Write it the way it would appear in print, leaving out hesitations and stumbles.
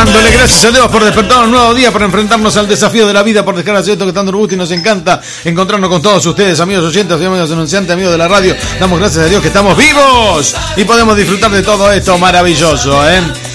Dándole gracias a Dios por despertar un nuevo día, por enfrentarnos al desafío de la vida, por dejar hacer esto que tanto nos gusta y nos encanta encontrarnos con todos ustedes, amigos oyentes, amigos anunciantes, amigos de la radio. Damos gracias a Dios que estamos vivos y podemos disfrutar de todo esto maravilloso,